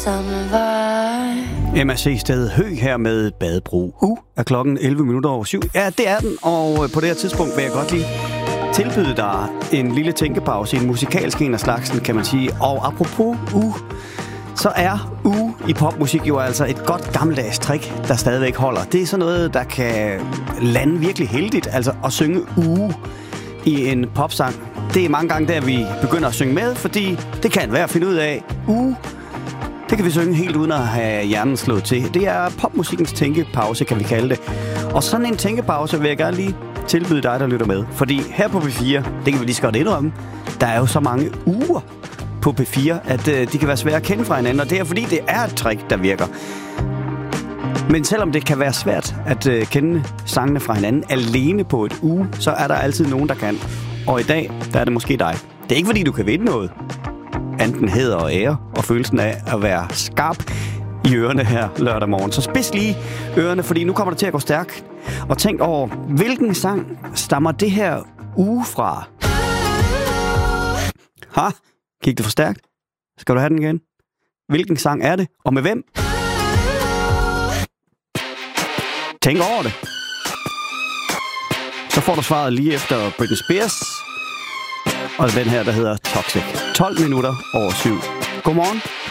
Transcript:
samme vej. MRC Sted Høg her med Badebro. Er klokken 11:07. Ja, det er den, og på det her tidspunkt vil jeg godt lige tilbyde dig en lille tænkepause, en musikalsk en af slagsen, kan man sige. Og apropos så er i popmusik jo altså et godt gammeldags trick, der stadigvæk holder. Det er sådan noget, der kan lande virkelig heldigt, altså at synge i en popsang. Det er mange gange der, vi begynder at synge med, fordi det kan være at finde ud af. Det kan vi synge helt uden at have hjernen slået til. Det er popmusikkens tænkepause, kan vi kalde det. Og sådan en tænkepause vil jeg gerne lige tilbyde dig, der lytter med. Fordi her på P4, det kan vi lige så godt indrømme, der er jo så mange uger på P4, at de kan være svære at kende fra hinanden. Og det er fordi, det er et trick, der virker. Men selvom det kan være svært at kende sangene fra hinanden alene på et så er der altid nogen, der kan. Og i dag, der er det måske dig. Det er ikke fordi, du kan vinde noget. Enten hæder og ære og følelsen af at være skarp i ørerne her lørdag morgen. Så spids lige ørerne, fordi nu kommer det til at gå stærkt. Og tænk over, hvilken sang stammer det her fra? Gik det for stærkt? Skal du have den igen? Hvilken sang er det? Og med hvem? Tænk over det. Så får du svaret lige efter Britney Spears. Og den her, der hedder Toxic. 12:12. Godmorgen.